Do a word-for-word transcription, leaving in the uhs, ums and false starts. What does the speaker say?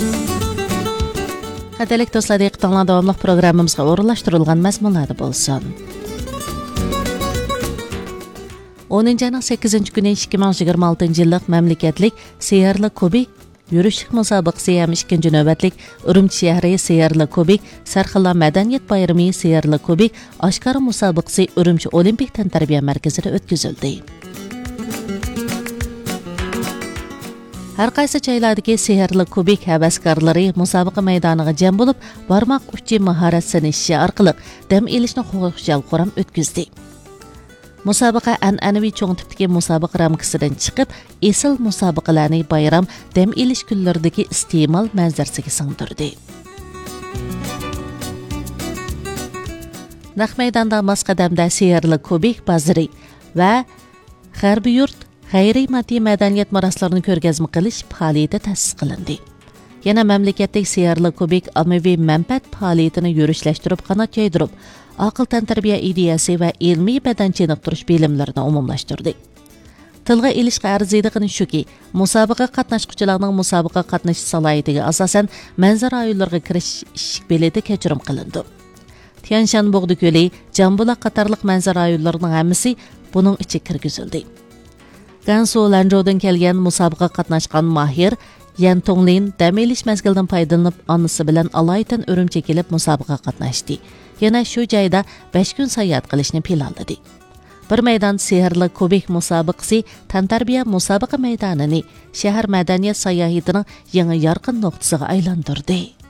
Qadərli dostlar, diqqətinizə davamlıq proqramımızға orunlaşdırılğan məzmunlarda bolsun. o'ninchi ayning sakkizinchi kuni ikki ming yigirma oltinchi yillik mamlakatlik Seyarli Kubik yurishlik musobaqasi ham ikkinchi navbatlik Urumchi shahri Seyarli Kubik Sarxilla madaniyat bayrami Seyarli Kubik oshkora musobaqasi Urumchi Olimpik tantarbiya markazida o'tkazildi. Har qaysi joylardagi Seyarli Kubik havaskorlari musobaqa maydoniga jam bo'lib, barmoq uchi mahorat sinashi orqali dam olishni xushal qo'ram o'tkazdi. Musobaqa an'anaviy cho'ng tipdagi musobaqa ramkasidan chiqib, esil musobaqalarni bayram dam olish kunlaridagi iste'mol manzarasiga singdirdi. Naq maydonda Masqadamda Seyarli Kubik bozori va G'arbiy yurt g'ayriy moddiy madaniyat marosimlarini ko'rgazma qilish faoliyati ta'sis qilindi. Yana mamlakatdagi Seyarli Kubik ommaviy manfaat faoliyatini yurishlashtirib, qanot yaydirib, aql tantarbiya ideyasi va ilmiy badan chiniqtirish bilimlarini umumlashtirdi. Tilga ilishga arziydigini shuki, musobaqa qatnashuvchilarning musobaqa qatnashish salohiyatiga asosan manzara rayonlariga kirish ishik bileti kechirim qilindi. Tianshan Bog'di ko'li, Jambuloq qatorliq manzara rayonlarining hammasi buning ichiga kirgizildi. Gansu Lanzhoudan kelgan musobaqa qatnashgan Mahir Yan Tonglin dam olish mazgilidan foydalanib, onasi bilan alaydan Urumchi kelib musobaqa qatnashdi. Yana shu joyda besh kun sayohat qilishni planladi. Bir maydon Seyarli Kubik musobaqasi tantarbiya musobaqa maydonini shahar madaniyat sayohatining yangi yorqin nuqtasiga aylantirdi.